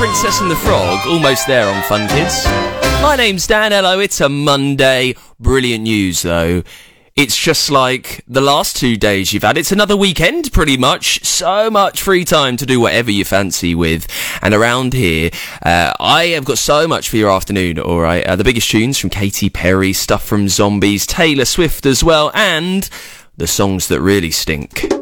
Princess and the Frog, almost there on Fun Kids. My name's Dan, hello, it's a Monday. Brilliant news though. It's just like the last 2 days you've had. It's another weekend, pretty much. So much free time to do whatever you fancy with. And around here, I have got so much for your afternoon, alright? The biggest tunes from Katy Perry, stuff from Zombies, Taylor Swift as well, and the songs that really stink.